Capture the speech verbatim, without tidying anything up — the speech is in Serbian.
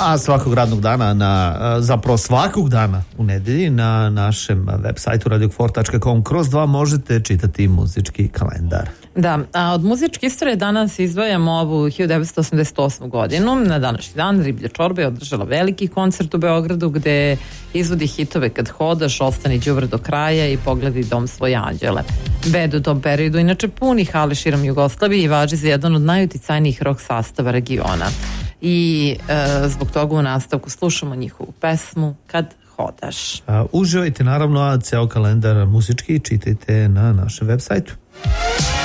A svakog radnog dana, na, zapravo svakog dana u nedelji na našem web sajtu radio kfor tačka com kroz dva možete čitati muzički kalendar. Da, a od muzičke istorije danas izdvajamo ovu hiljadu devetsto osamdeset osmu godinu. Na današnji dan Riblja čorba je održala veliki koncert u Beogradu gde izvodi hitove Kad hodaš, Ostani đubre do kraja i Pogledaj dom svoje anđele. Bend u tom periodu inače puni hale širom Jugoslavije i važi za jedan od najuticajnijih rock sastava regiona. I e, zbog toga u nastavku slušamo njihovu pesmu Kad hodaš. A, uživajte naravno, a ceo kalendar muzički čitajte na našem web sajtu.